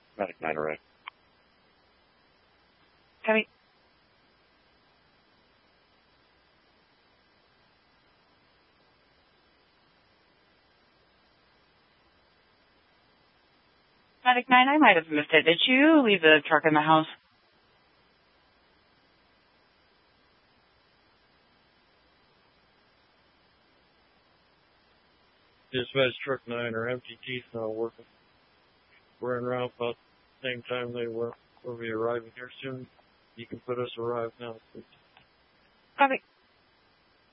Medic 9 array. Copy. Medic 9, I might have missed it. Did you leave the truck in the house? Dispatch truck 9, our empty teeth not working. We're en route about the same time they were. We'll be arriving here soon. You can put us arrive now, please. Copy.